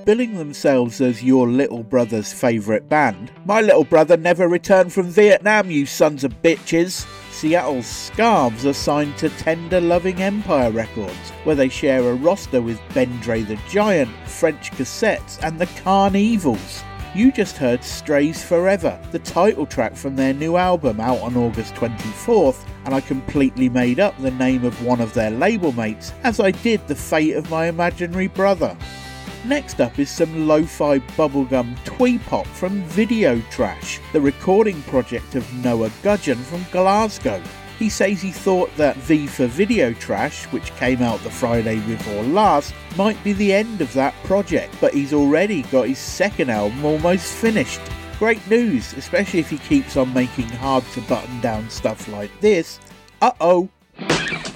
billing themselves as your little brother's favourite band. My little brother never returned from Vietnam, you sons of bitches. Seattle's Scarves are signed to Tender Loving Empire Records, where they share a roster with Bendre the Giant, French Cassettes and the Carnivals. You just heard Strays Forever, the title track from their new album out on August 24th, and I completely made up the name of one of their label mates, as I did the fate of my imaginary brother. Next up is some lo-fi bubblegum twee pop from Video Trash, the recording project of Noah Gudgeon from Glasgow. He says he thought that V for Video Trash, which came out the Friday before last, might be the end of that project, but he's already got his second album almost finished. Great news, especially if he keeps on making hard to button down stuff like this. Uh-oh!